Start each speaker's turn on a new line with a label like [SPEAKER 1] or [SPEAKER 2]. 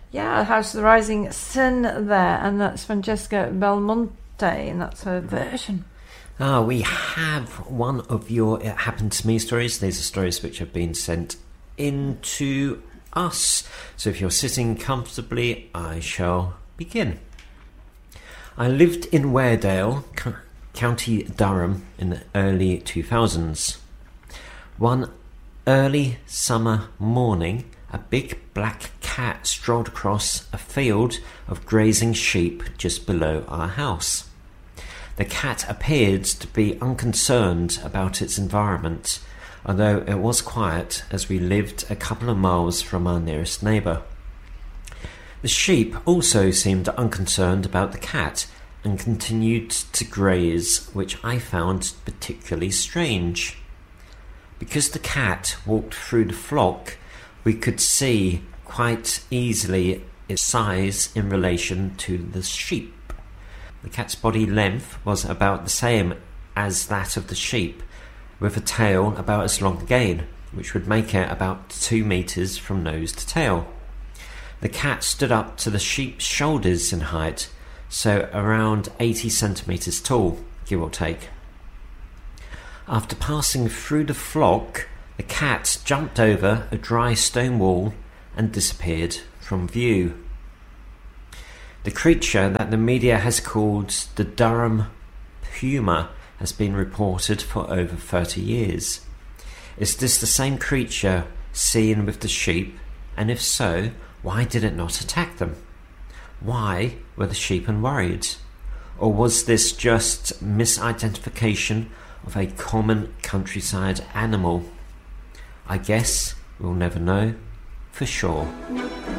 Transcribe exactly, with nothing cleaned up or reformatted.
[SPEAKER 1] Yeah, House of the Rising Sun there, and that's Francesca Belmonte, and that's her version.
[SPEAKER 2] Ah, we have one of your It Happened to Me stories. These are stories which have been sent in to us. So if you're sitting comfortably, I shall begin. I lived in Weardale, Co- County Durham, in the early two thousands. One early summer morning, a big black cat strolled across a field of grazing sheep just below our house. The cat appeared to be unconcerned about its environment, although it was quiet as we lived a couple of miles from our nearest neighbour. The sheep also seemed unconcerned about the cat and continued to graze, which I found particularly strange. Because the cat walked through the flock, we could see quite easily its size in relation to the sheep. The cat's body length was about the same as that of the sheep, with a tail about as long again, which would make it about two metres from nose to tail. The cat stood up to the sheep's shoulders in height, so around eighty centimetres tall, give or take. After passing through the flock, the cat jumped over a dry stone wall and disappeared from view. The creature that the media has called the Durham puma has been reported for over thirty years. Is this the same creature seen with the sheep? And if so, why did it not attack them? Why were the sheep unworried? Or was this just misidentification of a common countryside animal? I guess we'll never know for sure.